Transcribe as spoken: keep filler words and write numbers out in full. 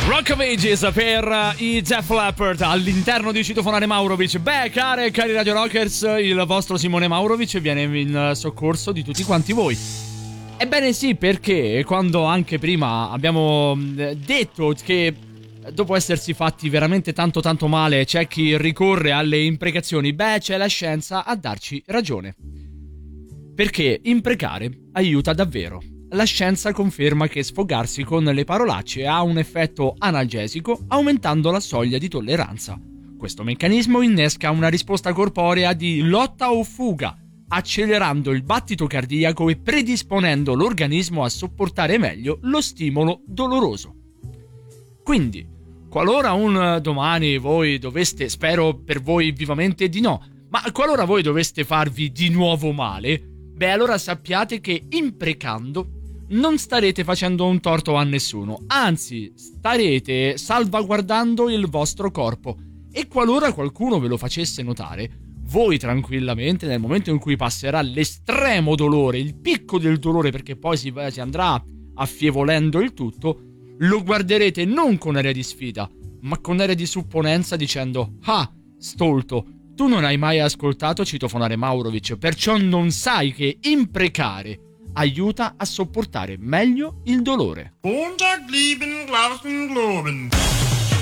Rock of Ages per i Def Leppard all'interno di Citofonare Maurovic. Beh, care e cari Radio Rockers, il vostro Simone Maurovic viene in soccorso di tutti quanti voi. Ebbene sì, perché quando anche prima abbiamo detto che dopo essersi fatti veramente tanto tanto male c'è chi ricorre alle imprecazioni, beh, c'è la scienza a darci ragione. Perché imprecare aiuta davvero. La scienza conferma che sfogarsi con le parolacce ha un effetto analgesico, aumentando la soglia di tolleranza. Questo meccanismo innesca una risposta corporea di lotta o fuga, accelerando il battito cardiaco e predisponendo l'organismo a sopportare meglio lo stimolo doloroso. Quindi, qualora un domani voi doveste, spero per voi vivamente di no, ma qualora voi doveste farvi di nuovo male, beh, allora sappiate che imprecando non starete facendo un torto a nessuno, anzi starete salvaguardando il vostro corpo, e qualora qualcuno ve lo facesse notare, voi tranquillamente nel momento in cui passerà l'estremo dolore, il picco del dolore, perché poi si, si andrà affievolendo il tutto, lo guarderete non con aria di sfida, ma con aria di supponenza, dicendo: ah, stolto, tu non hai mai ascoltato Citofonare Maurovic, perciò non sai che imprecare aiuta a sopportare meglio il dolore. Montag lieben, Glauben, Globen.